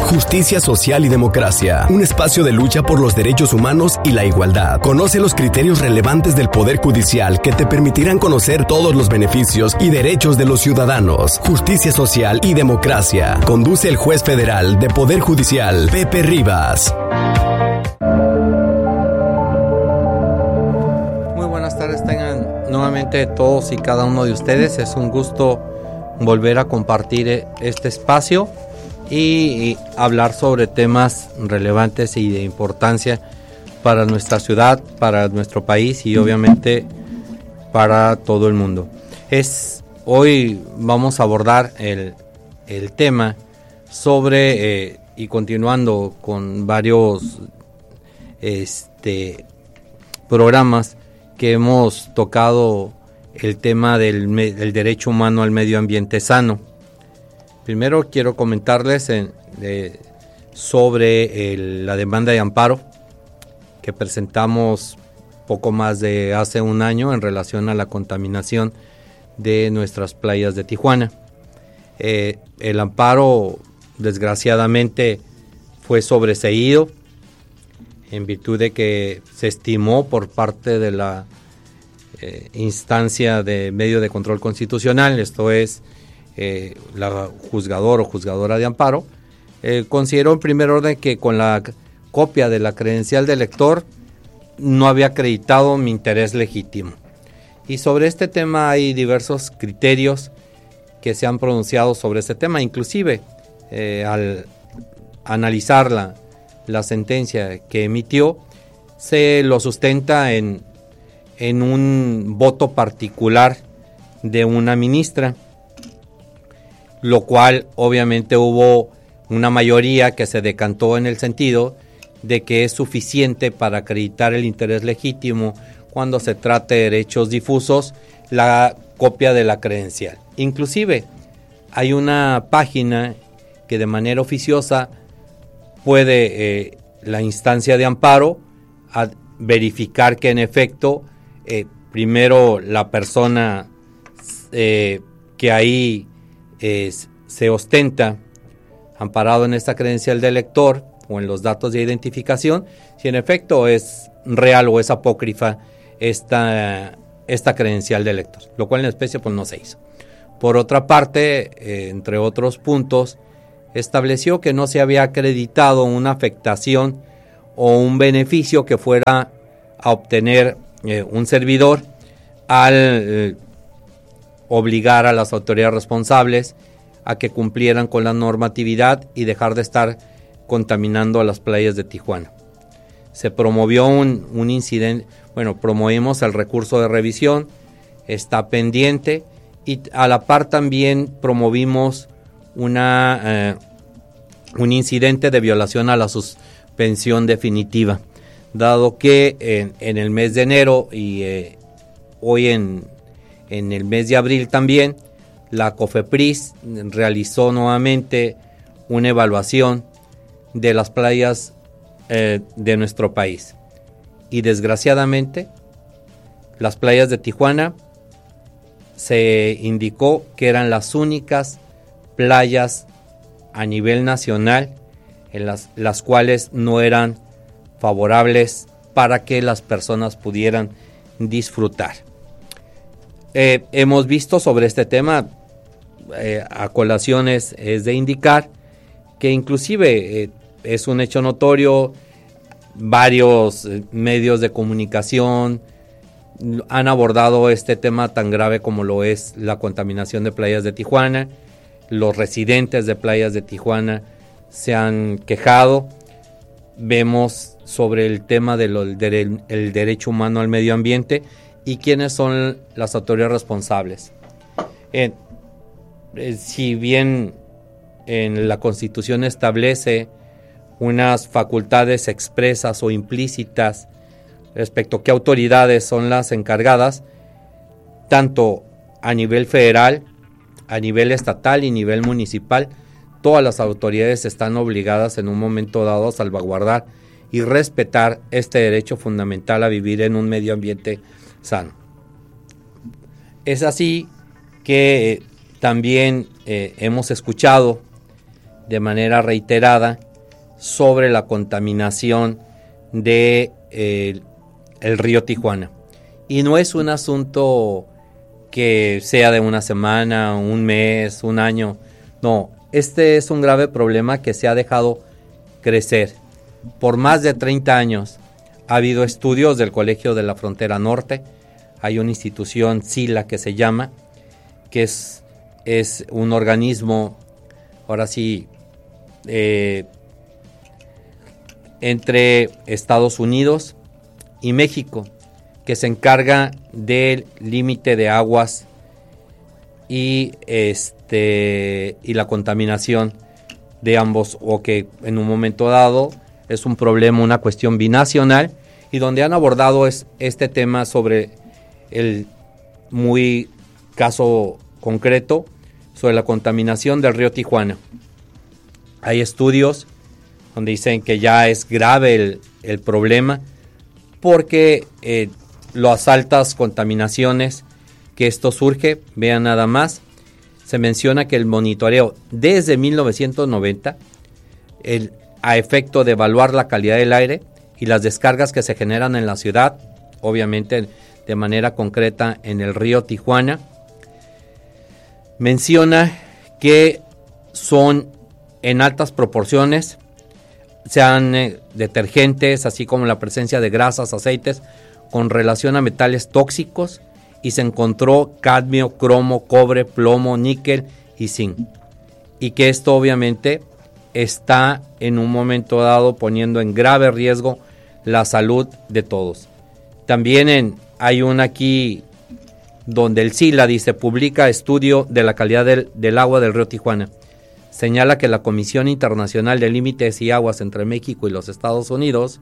Justicia Social y Democracia, un espacio de lucha por los derechos humanos y la igualdad. Conoce los criterios relevantes del Poder Judicial que te permitirán conocer todos los beneficios y derechos de los ciudadanos. Justicia Social y Democracia. Conduce el juez federal de Poder Judicial, Pepe Rivas. Muy buenas tardes tengan nuevamente todos y cada uno de ustedes. Es un gusto volver a compartir este espacio y hablar sobre temas relevantes y de importancia para nuestra ciudad, para nuestro país y obviamente para todo el mundo. Hoy vamos a abordar el tema sobre, y continuando con varios programas que hemos tocado el tema del derecho humano al medio ambiente sano. Primero quiero comentarles sobre la demanda de amparo que presentamos poco más de hace un año en relación a la contaminación de nuestras playas de Tijuana. El amparo, desgraciadamente, fue sobreseído en virtud de que se estimó por parte de la instancia de medio de control constitucional, esto es, la juzgador o juzgadora de amparo, consideró en primer orden que con la copia de la credencial del lector no había acreditado mi interés legítimo. Y sobre este tema hay diversos criterios que se han pronunciado sobre este tema, inclusive al analizar la sentencia que emitió, se lo sustenta en un voto particular de una ministra, lo cual obviamente hubo una mayoría que se decantó en el sentido de que es suficiente para acreditar el interés legítimo cuando se trate de derechos difusos la copia de la credencial. Inclusive hay una página que de manera oficiosa puede la instancia de amparo verificar que en efecto primero la persona que ahí se ostenta amparado en esta credencial de lector o en los datos de identificación, si en efecto es real o es apócrifa esta credencial de lector, lo cual en la especie pues no se hizo. Por otra parte, entre otros puntos, estableció que no se había acreditado una afectación o un beneficio que fuera a obtener un servidor al obligar a las autoridades responsables a que cumplieran con la normatividad y dejar de estar contaminando a las playas de Tijuana. Se promovió un incidente, promovimos el recurso de revisión, está pendiente, y a la par también promovimos un incidente de violación a la suspensión definitiva, dado que en el mes de enero y hoy en el mes de abril también, la COFEPRIS realizó nuevamente una evaluación de las playas de nuestro país. Y desgraciadamente, las playas de Tijuana se indicó que eran las únicas playas a nivel nacional en las cuales no eran favorables para que las personas pudieran disfrutar. Hemos visto sobre este tema a colaciones es de indicar que inclusive es un hecho notorio, varios medios de comunicación han abordado este tema tan grave como lo es la contaminación de playas de Tijuana. Los residentes de playas de Tijuana se han quejado. Vemos sobre el tema del derecho humano al medio ambiente y quiénes son las autoridades responsables. Si bien en la Constitución establece unas facultades expresas o implícitas respecto a qué autoridades son las encargadas, tanto a nivel federal, a nivel estatal y nivel municipal, todas las autoridades están obligadas en un momento dado a salvaguardar y respetar este derecho fundamental a vivir en un medio ambiente sano. Es así que también hemos escuchado de manera reiterada sobre la contaminación de el río Tijuana. Y no es un asunto que sea de una semana, un mes, un año. No, este es un grave problema que se ha dejado crecer. Por más de 30 años ha habido estudios del Colegio de la Frontera Norte. Hay una institución, SILA, que se llama, que es un organismo, ahora sí, entre Estados Unidos y México, que se encarga del límite de aguas y la contaminación de ambos, o que en un momento dado es un problema, una cuestión binacional, y donde han abordado este tema sobre el muy caso concreto sobre la contaminación del río Tijuana. Hay estudios donde dicen que ya es grave el problema, porque las altas contaminaciones que esto surge, vean nada más, se menciona que el monitoreo desde 1990, a efecto de evaluar la calidad del aire y las descargas que se generan en la ciudad, obviamente de manera concreta en el río Tijuana, menciona que son en altas proporciones, sean detergentes, así como la presencia de grasas, aceites, con relación a metales tóxicos, y se encontró cadmio, cromo, cobre, plomo, níquel y zinc. Y que esto obviamente está en un momento dado poniendo en grave riesgo la salud de todos. También hay una aquí donde el SILA dice, publica estudio de la calidad del agua del río Tijuana. Señala que la Comisión Internacional de Límites y Aguas entre México y los Estados Unidos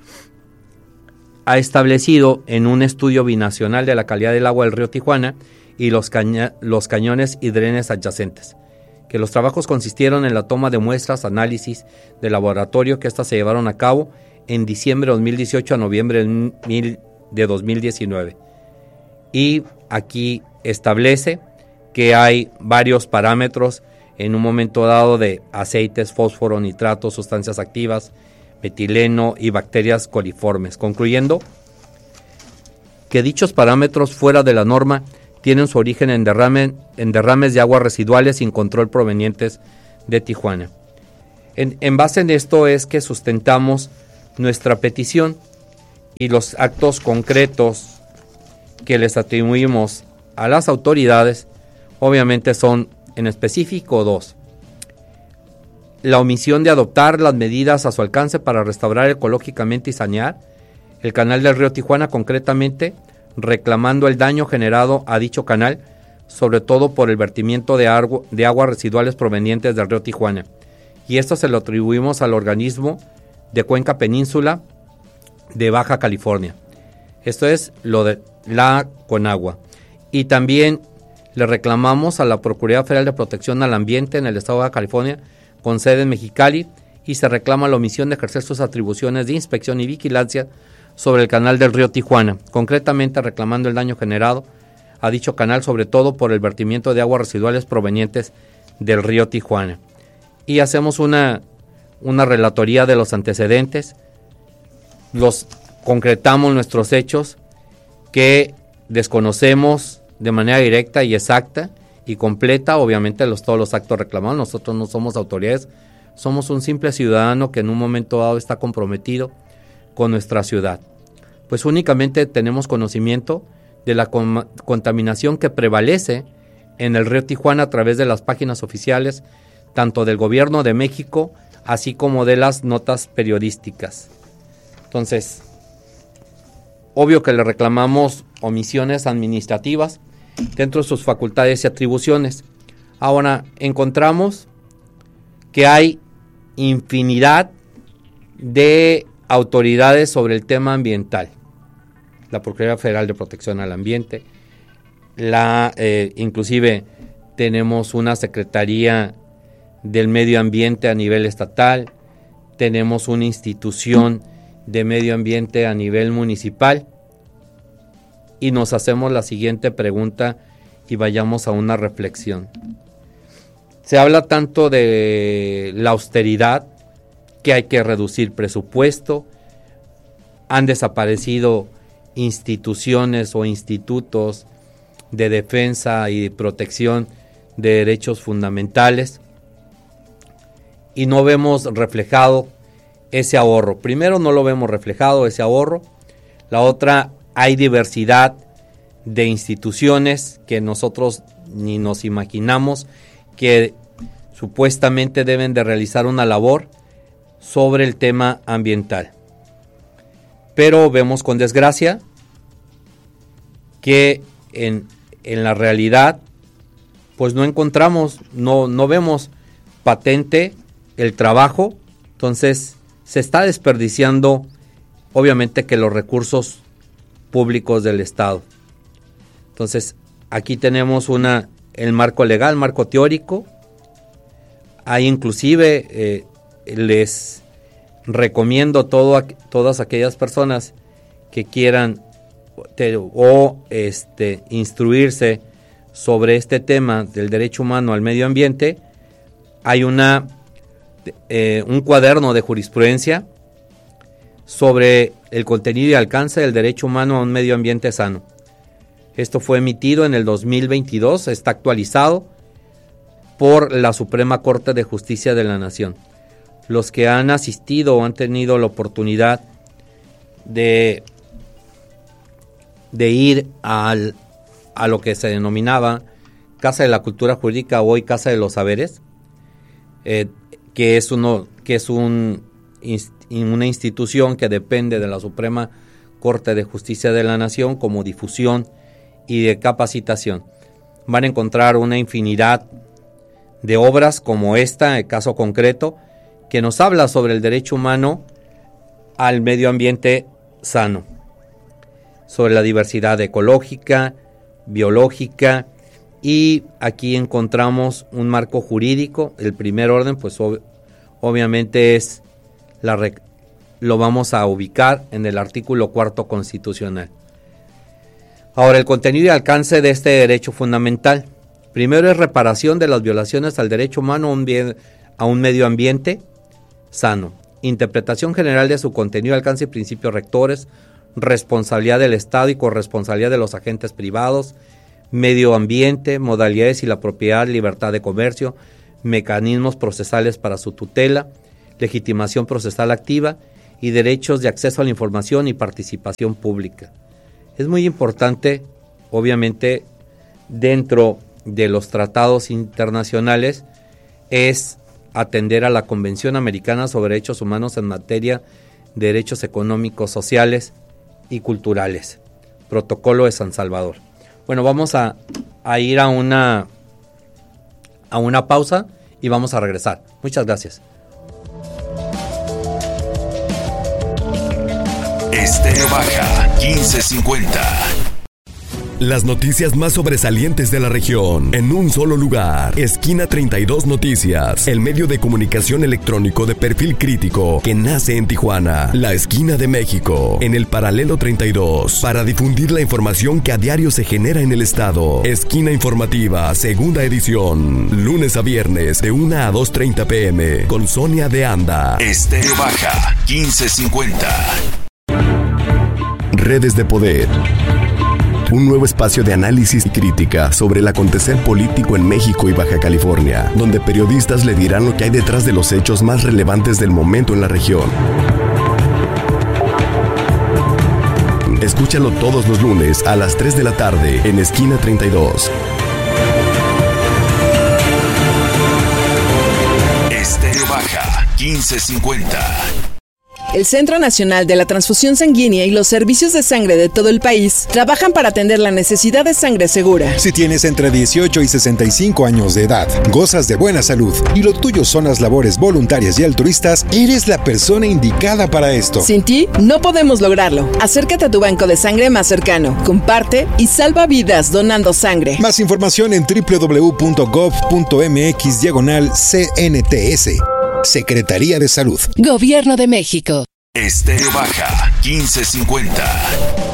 ha establecido en un estudio binacional de la calidad del agua del río Tijuana y los cañones y drenes adyacentes, que los trabajos consistieron en la toma de muestras, análisis de laboratorio, que estas se llevaron a cabo en diciembre de 2018 a noviembre de 2019. Y aquí establece que hay varios parámetros en un momento dado de aceites, fósforo, nitratos, sustancias activas, metileno y bacterias coliformes, concluyendo que dichos parámetros fuera de la norma tienen su origen en derrames de aguas residuales sin control provenientes de Tijuana. En base en esto es que sustentamos nuestra petición, y los actos concretos que les atribuimos a las autoridades obviamente son en específico dos: la omisión de adoptar las medidas a su alcance para restaurar ecológicamente y sanear el canal del río Tijuana, concretamente reclamando el daño generado a dicho canal, sobre todo por el vertimiento de aguas residuales provenientes del río Tijuana. Y esto se lo atribuimos al organismo de Cuenca Península de Baja California. Esto es lo de la Conagua. Y también le reclamamos a la Procuraduría Federal de Protección al Ambiente en el estado de Baja California, con sede en Mexicali, y se reclama la omisión de ejercer sus atribuciones de inspección y vigilancia sobre el canal del río Tijuana, concretamente reclamando el daño generado a dicho canal, sobre todo por el vertimiento de aguas residuales provenientes del río Tijuana. Y hacemos una relatoría de los antecedentes, concretamos nuestros hechos que desconocemos de manera directa y exacta y completa, obviamente todos los actos reclamados. Nosotros no somos autoridades, somos un simple ciudadano que en un momento dado está comprometido con nuestra ciudad. Pues únicamente tenemos conocimiento de la contaminación que prevalece en el río Tijuana a través de las páginas oficiales, tanto del gobierno de México, así como de las notas periodísticas. Entonces, obvio que le reclamamos omisiones administrativas dentro de sus facultades y atribuciones. Ahora, encontramos que hay infinidad de autoridades sobre el tema ambiental. La Procuraduría Federal de Protección al Ambiente, inclusive tenemos una Secretaría del Medio Ambiente a nivel estatal, tenemos una institución de medio ambiente a nivel municipal, y nos hacemos la siguiente pregunta y vayamos a una reflexión. Se habla tanto de la austeridad, que hay que reducir presupuesto, han desaparecido instituciones o institutos de defensa y protección de derechos fundamentales y no vemos reflejado ese ahorro. Primero, no lo vemos reflejado ese ahorro. La otra, hay diversidad de instituciones que nosotros ni nos imaginamos que supuestamente deben de realizar una labor sobre el tema ambiental. Pero vemos con desgracia que en la realidad pues no encontramos, no vemos patente el trabajo, entonces se está desperdiciando obviamente que los recursos públicos del Estado. Entonces aquí tenemos el marco legal, marco teórico. Hay inclusive les recomiendo todas aquellas personas que quieran instruirse sobre este tema del derecho humano al medio ambiente. Hay un cuaderno de jurisprudencia sobre el contenido y alcance del derecho humano a un medio ambiente sano. Esto fue emitido en el 2022, está actualizado por la Suprema Corte de Justicia de la Nación. Los que han asistido o han tenido la oportunidad de ir a lo que se denominaba Casa de la Cultura Jurídica, hoy Casa de los Saberes, que es una institución que depende de la Suprema Corte de Justicia de la Nación como difusión y de capacitación. Van a encontrar una infinidad de obras como esta, el caso concreto, que nos habla sobre el derecho humano al medio ambiente sano, sobre la diversidad ecológica, biológica, y aquí encontramos un marco jurídico. El primer orden, pues obviamente es lo vamos a ubicar en el artículo 4 constitucional. Ahora, el contenido y alcance de este derecho fundamental. Primero es reparación de las violaciones al derecho humano a un medio ambiente sano. Interpretación general de su contenido, alcance y principios rectores. Responsabilidad del Estado y corresponsabilidad de los agentes privados. Medio ambiente, modalidades y la propiedad, libertad de comercio. Mecanismos procesales para su tutela. Legitimación procesal activa y derechos de acceso a la información y participación pública. Es muy importante, obviamente, dentro de los tratados internacionales, es atender a la Convención Americana sobre Derechos Humanos en materia de derechos económicos, sociales y culturales. Protocolo de San Salvador. Bueno, vamos a ir a una pausa y vamos a regresar. Muchas gracias. Estéreo Baja 1550. Las noticias más sobresalientes de la región en un solo lugar. Esquina 32 Noticias, el medio de comunicación electrónico de perfil crítico que nace en Tijuana, la esquina de México, en el paralelo 32, para difundir la información que a diario se genera en el estado. Esquina informativa, segunda edición, lunes a viernes de 1 a 2:30 p.m. con Sonia de Anda. Estéreo Baja 1550. Redes de Poder. Un nuevo espacio de análisis y crítica sobre el acontecer político en México y Baja California, donde periodistas le dirán lo que hay detrás de los hechos más relevantes del momento en la región. Escúchalo todos los lunes a las 3 de la tarde en Esquina 32. Estéreo Baja 1550. El Centro Nacional de la Transfusión Sanguínea y los servicios de sangre de todo el país trabajan para atender la necesidad de sangre segura. Si tienes entre 18 y 65 años de edad, gozas de buena salud y lo tuyo son las labores voluntarias y altruistas, eres la persona indicada para esto. Sin ti, no podemos lograrlo. Acércate a tu banco de sangre más cercano, comparte y salva vidas donando sangre. Más información en www.gov.mx/CNTS. Secretaría de Salud. Gobierno de México. Estéreo Baja 1550.